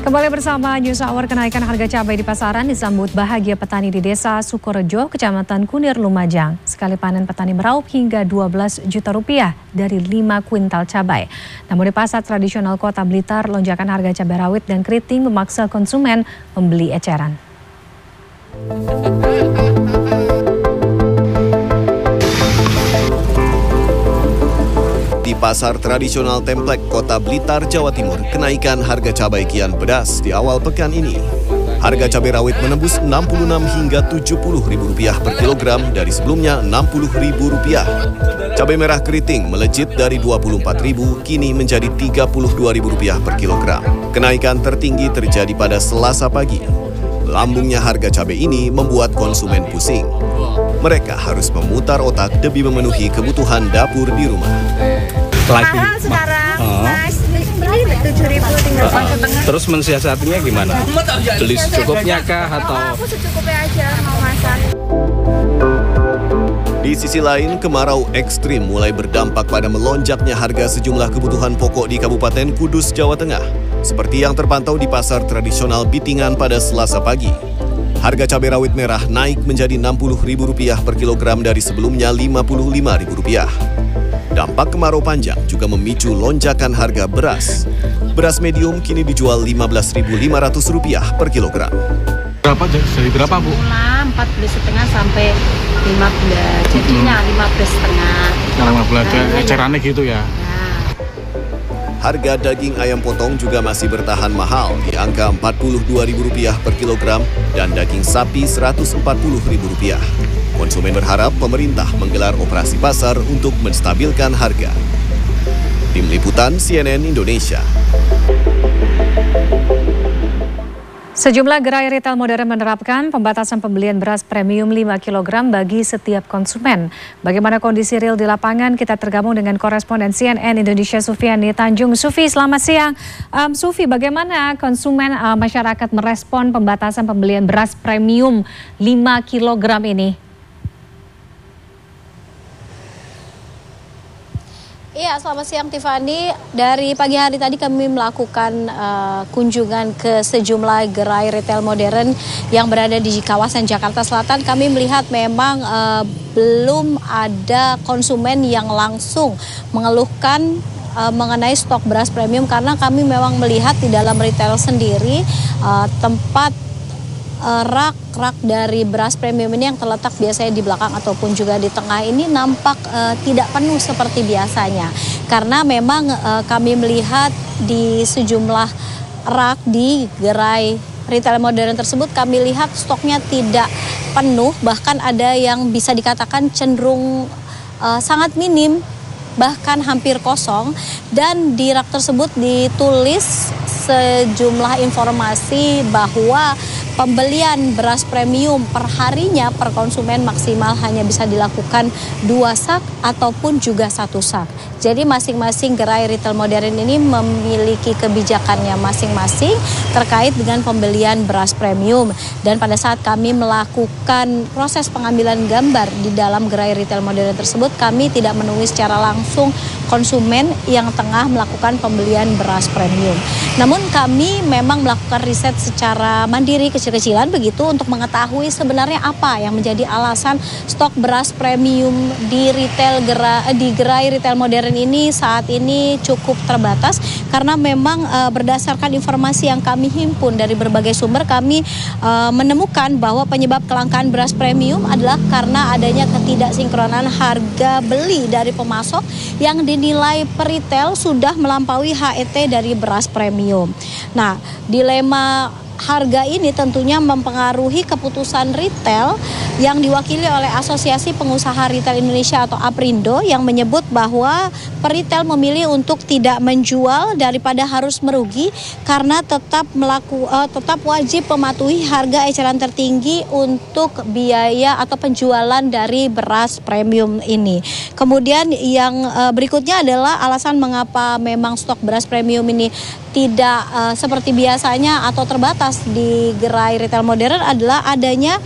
Kembali bersama News Hour. Kenaikan harga cabai di pasaran disambut bahagia petani di Desa Sukorejo, Kecamatan Kunir, Lumajang. Sekali panen petani meraup hingga 12 juta rupiah dari 5 kuintal cabai. Namun di pasar tradisional Kota Blitar, lonjakan harga cabai rawit dan keriting memaksa konsumen membeli eceran. Di pasar tradisional Templek, Kota Blitar, Jawa Timur, kenaikan harga cabai kian pedas di awal pekan ini. Harga cabai rawit menembus Rp66 hingga Rp70.000 per kilogram dari sebelumnya Rp60.000. Cabai merah keriting melejit dari Rp24.000 kini menjadi Rp32.000 per kilogram. Kenaikan tertinggi terjadi pada Selasa pagi. Lambungnya harga cabai ini membuat konsumen pusing. Mereka harus memutar otak demi memenuhi kebutuhan dapur di rumah. Mahal sekarang, Mas. Ini Rp7.000 tinggal ke tengah. Terus mensiasatinya gimana? Beli secukupnya kah atau? Aku secukupnya aja mau masak. Di sisi lain, kemarau ekstrim mulai berdampak pada melonjaknya harga sejumlah kebutuhan pokok di Kabupaten Kudus, Jawa Tengah. Seperti yang terpantau di pasar tradisional Bitingan pada Selasa pagi. Harga cabai rawit merah naik menjadi Rp60.000 per kilogram dari sebelumnya Rp55.000. Dampak kemarau panjang juga memicu lonjakan harga beras. Beras medium kini dijual Rp15.500 per kilogram. Berapa? Dari berapa, Bu? Mula 14,5 sampai 15. Jadinya 15,5. Nah, 15 ecerannya gitu ya. Harga daging ayam potong juga masih bertahan mahal di angka Rp42.000 per kilogram dan daging sapi Rp140.000. Konsumen berharap pemerintah menggelar operasi pasar untuk menstabilkan harga. Tim Liputan CNN Indonesia. Sejumlah gerai retail modern menerapkan pembatasan pembelian beras premium 5 kg bagi setiap konsumen. Bagaimana kondisi real di lapangan? Kita tergabung dengan koresponden CNN Indonesia Sufiani Tanjung. Sufi, selamat siang. Sufi, bagaimana konsumen masyarakat merespon pembatasan pembelian beras premium 5 kg ini? Iya, selamat siang Tiffany. Dari pagi hari tadi kami melakukan kunjungan ke sejumlah gerai retail modern yang berada di kawasan Jakarta Selatan. Kami melihat memang belum ada konsumen yang langsung mengeluhkan mengenai stok beras premium, karena kami memang melihat di dalam retail sendiri tempat rak dari beras premium ini yang terletak biasanya di belakang ataupun juga di tengah ini nampak tidak penuh seperti biasanya, karena memang kami melihat di sejumlah rak di gerai retail modern tersebut, kami lihat stoknya tidak penuh, bahkan ada yang bisa dikatakan cenderung sangat minim, bahkan hampir kosong. Dan di rak tersebut ditulis sejumlah informasi bahwa pembelian beras premium per harinya per konsumen maksimal hanya bisa dilakukan 2 sak ataupun juga 1 sak. Jadi masing-masing gerai retail modern ini memiliki kebijakannya masing-masing terkait dengan pembelian beras premium. Dan pada saat kami melakukan proses pengambilan gambar di dalam gerai retail modern tersebut, kami tidak menemui secara langsung konsumen yang tengah melakukan pembelian beras premium. Namun kami memang melakukan riset secara mandiri kecil-kecilan begitu untuk mengetahui sebenarnya apa yang menjadi alasan stok beras premium di gerai retail modern ini saat ini cukup terbatas, karena memang berdasarkan informasi yang kami himpun dari berbagai sumber, kami menemukan bahwa penyebab kelangkaan beras premium adalah karena adanya ketidaksinkronan harga beli dari pemasok yang dinilai per retail sudah melampaui HET dari beras premium. Nah, dilema harga ini tentunya mempengaruhi keputusan retail yang diwakili oleh Asosiasi Pengusaha Retail Indonesia atau APRindo, yang menyebut bahwa peritel memilih untuk tidak menjual daripada harus merugi, karena tetap wajib mematuhi harga eceran tertinggi untuk biaya atau penjualan dari beras premium ini. Kemudian yang berikutnya adalah alasan mengapa memang stok beras premium ini tidak seperti biasanya atau terbatas di gerai retail modern adalah adanya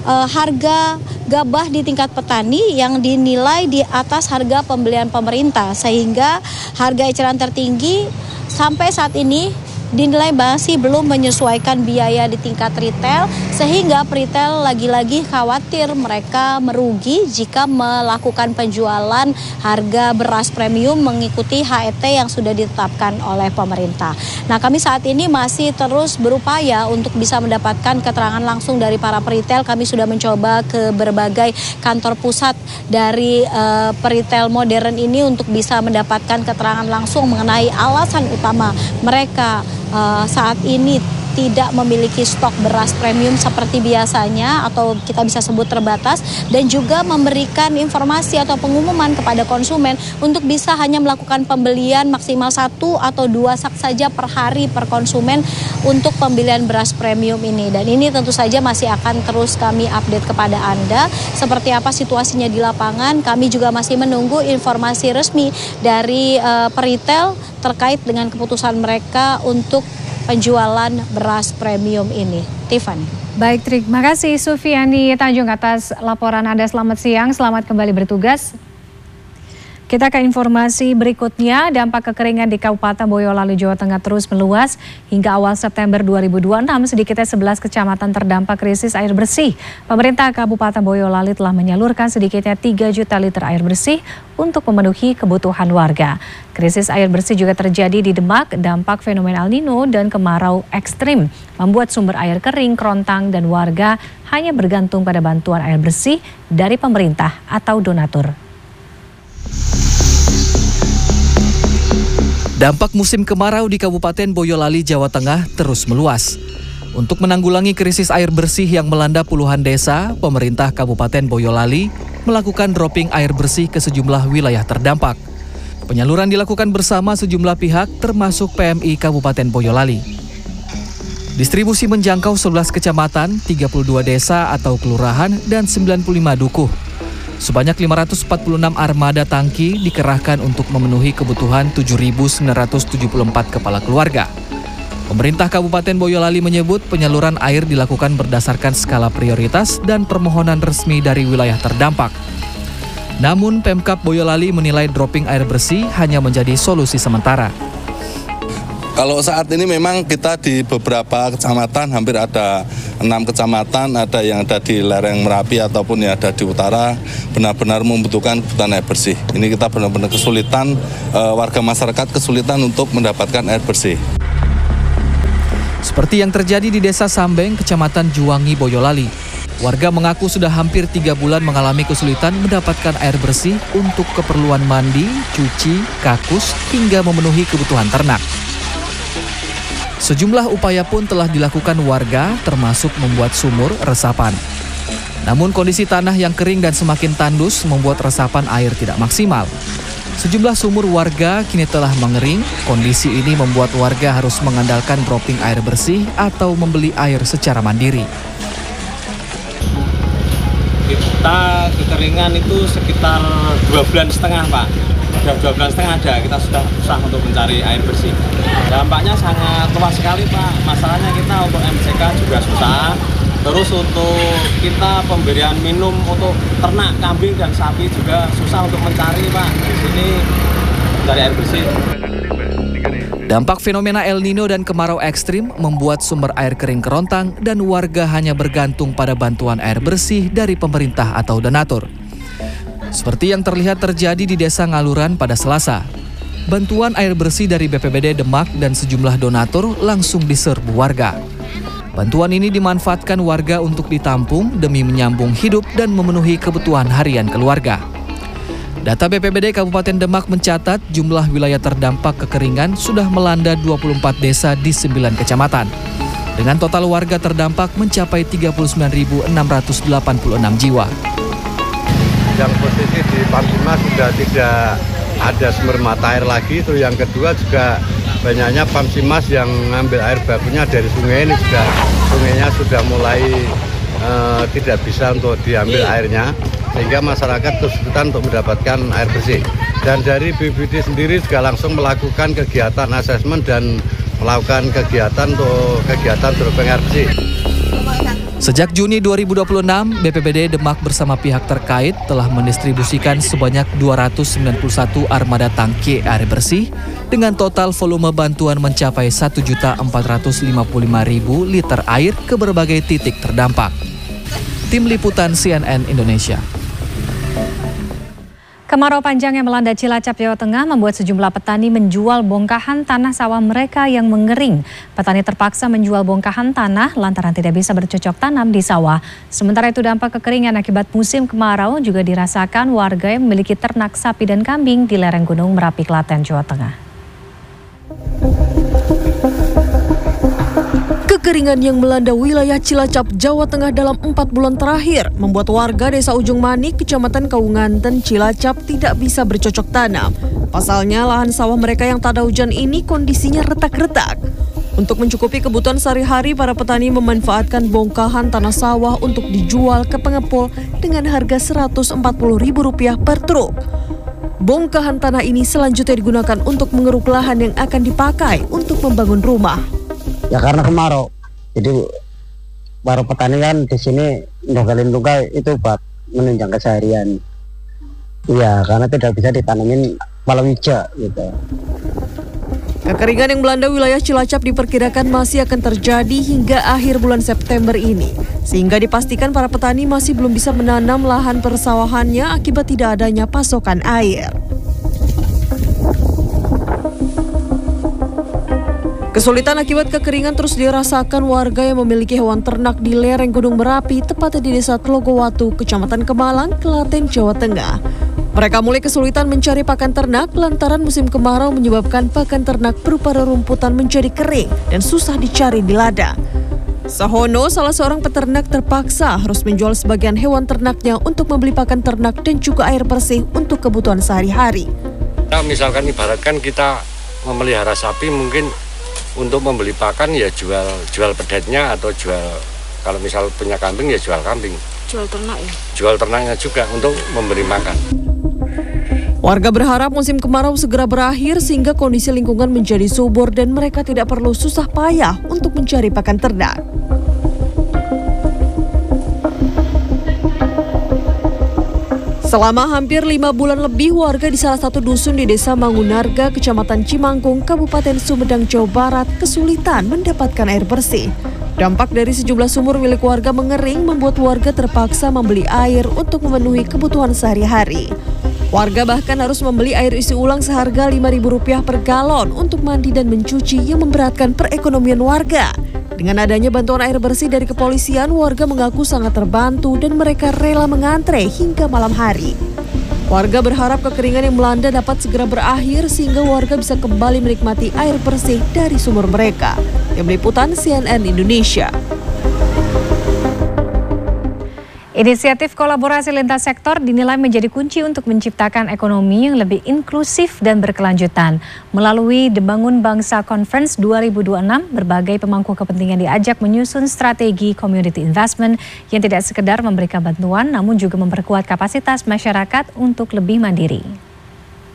harga gabah di tingkat petani yang dinilai di atas harga pembelian pemerintah, sehingga harga eceran tertinggi sampai saat ini dinilai masih belum menyesuaikan biaya di tingkat retail, sehingga retail lagi-lagi khawatir mereka merugi jika melakukan penjualan harga beras premium mengikuti HET yang sudah ditetapkan oleh pemerintah. Nah, kami saat ini masih terus berupaya untuk bisa mendapatkan keterangan langsung dari para retail. Kami sudah mencoba ke berbagai kantor pusat dari retail modern ini untuk bisa mendapatkan keterangan langsung mengenai alasan utama mereka saat ini tidak memiliki stok beras premium seperti biasanya atau kita bisa sebut terbatas, dan juga memberikan informasi atau pengumuman kepada konsumen untuk bisa hanya melakukan pembelian maksimal 1 atau 2 sak saja per hari per konsumen untuk pembelian beras premium ini. Dan ini tentu saja masih akan terus kami update kepada Anda seperti apa situasinya di lapangan. Kami juga masih menunggu informasi resmi dari retail terkait dengan keputusan mereka untuk penjualan beras premium ini. Tiffany. Baik, terima kasih Sufiani Tanjung atas laporan Anda. Selamat siang, selamat kembali bertugas. Kita ke informasi berikutnya. Dampak kekeringan di Kabupaten Boyolali, Jawa Tengah terus meluas. Hingga awal September 2026, sedikitnya 11 kecamatan terdampak krisis air bersih. Pemerintah Kabupaten Boyolali telah menyalurkan sedikitnya 3 juta liter air bersih untuk memenuhi kebutuhan warga. Krisis air bersih juga terjadi di Demak. Dampak fenomena El Nino dan kemarau ekstrim membuat sumber air kering, kerontang, dan warga hanya bergantung pada bantuan air bersih dari pemerintah atau donatur. Dampak musim kemarau di Kabupaten Boyolali, Jawa Tengah terus meluas. Untuk menanggulangi krisis air bersih yang melanda puluhan desa, pemerintah Kabupaten Boyolali melakukan dropping air bersih ke sejumlah wilayah terdampak. Penyaluran dilakukan bersama sejumlah pihak termasuk PMI Kabupaten Boyolali. Distribusi menjangkau 11 kecamatan, 32 desa atau kelurahan, dan 95 dukuh. Sebanyak 546 armada tangki dikerahkan untuk memenuhi kebutuhan 7.974 kepala keluarga. Pemerintah Kabupaten Boyolali menyebut penyaluran air dilakukan berdasarkan skala prioritas dan permohonan resmi dari wilayah terdampak. Namun Pemkab Boyolali menilai dropping air bersih hanya menjadi solusi sementara. Kalau saat ini memang kita di beberapa kecamatan, hampir ada 6 kecamatan, ada yang ada di lereng Merapi ataupun yang ada di utara, benar-benar membutuhkan kebutuhan air bersih. Ini kita benar-benar kesulitan, warga masyarakat kesulitan untuk mendapatkan air bersih. Seperti yang terjadi di Desa Sambeng, Kecamatan Juwangi, Boyolali. Warga mengaku sudah hampir 3 bulan mengalami kesulitan mendapatkan air bersih untuk keperluan mandi, cuci, kakus, hingga memenuhi kebutuhan ternak. Sejumlah upaya pun telah dilakukan warga, termasuk membuat sumur resapan. Namun kondisi tanah yang kering dan semakin tandus membuat resapan air tidak maksimal. Sejumlah sumur warga kini telah mengering. Kondisi ini membuat warga harus mengandalkan dropping air bersih atau membeli air secara mandiri. Kita kekeringan itu sekitar 2,5 bulan, Pak. Sudah 2,5 bulan ada, kita sudah susah untuk mencari air bersih. Dampaknya sangat luas sekali, Pak. Masalahnya kita untuk MCK juga susah. Terus untuk kita pemberian minum untuk ternak, kambing dan sapi juga susah untuk mencari, Pak. Di sini mencari air bersih. Dampak fenomena El Nino dan kemarau ekstrim membuat sumber air kering kerontang dan warga hanya bergantung pada bantuan air bersih dari pemerintah atau donatur. Seperti yang terlihat terjadi di Desa Ngaluran pada Selasa. Bantuan air bersih dari BPBD Demak dan sejumlah donatur langsung diserbu warga. Bantuan ini dimanfaatkan warga untuk ditampung demi menyambung hidup dan memenuhi kebutuhan harian keluarga. Data BPBD Kabupaten Demak mencatat jumlah wilayah terdampak kekeringan sudah melanda 24 desa di 9 kecamatan. Dengan total warga terdampak mencapai 39.686 jiwa. Yang posisi di Pamsima sudah tidak ada sumber mata air lagi. Itu yang kedua juga banyaknya Pamsimas yang ngambil air bakunya dari sungai ini sungainya sudah mulai tidak bisa untuk diambil airnya, sehingga masyarakat kesulitan untuk mendapatkan air bersih. Dan dari BPBD sendiri juga langsung melakukan kegiatan asesmen dan melakukan kegiatan dropping air bersih. Sejak Juni 2026, BPBD Demak bersama pihak terkait telah mendistribusikan sebanyak 291 armada tangki air bersih dengan total volume bantuan mencapai 1.455.000 liter air ke berbagai titik terdampak. Tim Liputan CNN Indonesia. Kemarau panjang yang melanda Cilacap, Jawa Tengah membuat sejumlah petani menjual bongkahan tanah sawah mereka yang mengering. Petani terpaksa menjual bongkahan tanah lantaran tidak bisa bercocok tanam di sawah. Sementara itu dampak kekeringan akibat musim kemarau juga dirasakan warga yang memiliki ternak sapi dan kambing di lereng Gunung Merapi, Klaten, Jawa Tengah. Kekeringan yang melanda wilayah Cilacap, Jawa Tengah dalam 4 bulan terakhir membuat warga Desa Ujung Manik, Kecamatan Kaunganten, Cilacap tidak bisa bercocok tanam. Pasalnya lahan sawah mereka yang tak ada hujan ini kondisinya retak-retak. Untuk mencukupi kebutuhan sehari-hari, para petani memanfaatkan bongkahan tanah sawah untuk dijual ke pengepul dengan harga Rp140.000 per truk. Bongkahan tanah ini selanjutnya digunakan untuk mengeruk lahan yang akan dipakai untuk membangun rumah. Ya karena kemarau, jadi para petani kan di sini nonggalin luka itu buat menunjang keseharian. Iya, karena tidak bisa ditanamin palawija gitu. Kekeringan yang melanda wilayah Cilacap diperkirakan masih akan terjadi hingga akhir bulan September ini, sehingga dipastikan para petani masih belum bisa menanam lahan persawahannya akibat tidak adanya pasokan air. Kesulitan akibat kekeringan terus dirasakan warga yang memiliki hewan ternak di lereng Gunung Merapi, tepatnya di Desa Tlogowatu, Kecamatan Kemalang, Klaten, Jawa Tengah. Mereka mulai kesulitan mencari pakan ternak lantaran musim kemarau menyebabkan pakan ternak berupa rerumputan menjadi kering dan susah dicari di ladang. Sahono, salah seorang peternak, terpaksa harus menjual sebagian hewan ternaknya untuk membeli pakan ternak dan juga air bersih untuk kebutuhan sehari-hari. Nah, misalkan ibaratkan kita memelihara sapi, mungkin untuk membeli pakan ya jual pedetnya atau jual, kalau misal punya kambing ya jual kambing. Jual ternak ya? Jual ternaknya juga untuk memberi makan. Warga berharap musim kemarau segera berakhir sehingga kondisi lingkungan menjadi subur dan mereka tidak perlu susah payah untuk mencari pakan ternak. Selama hampir 5 bulan lebih, warga di salah satu dusun di Desa Mangunarga, Kecamatan Cimangkung, Kabupaten Sumedang, Jawa Barat kesulitan mendapatkan air bersih. Dampak dari sejumlah sumur milik warga mengering membuat warga terpaksa membeli air untuk memenuhi kebutuhan sehari-hari. Warga bahkan harus membeli air isi ulang seharga Rp5.000 per galon untuk mandi dan mencuci yang memberatkan perekonomian warga. Dengan adanya bantuan air bersih dari kepolisian, warga mengaku sangat terbantu dan mereka rela mengantre hingga malam hari. Warga berharap kekeringan yang melanda dapat segera berakhir sehingga warga bisa kembali menikmati air bersih dari sumur mereka. Tim Liputan CNN Indonesia. Inisiatif kolaborasi lintas sektor dinilai menjadi kunci untuk menciptakan ekonomi yang lebih inklusif dan berkelanjutan. Melalui Debangun Bangsa Conference 2026, berbagai pemangku kepentingan diajak menyusun strategi community investment yang tidak sekedar memberikan bantuan, namun juga memperkuat kapasitas masyarakat untuk lebih mandiri.